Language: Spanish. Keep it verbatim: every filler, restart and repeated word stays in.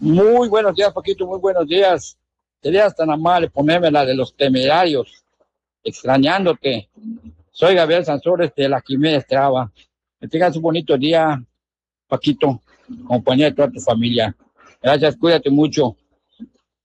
Muy buenos días, Paquito, muy buenos días. Serías tan amable ponerme la de los temerarios, extrañándote. Soy Gabriel Sansores de la Quimera Estrava. Que tengas un bonito día, Paquito, compañía de toda tu familia. Gracias, cuídate mucho.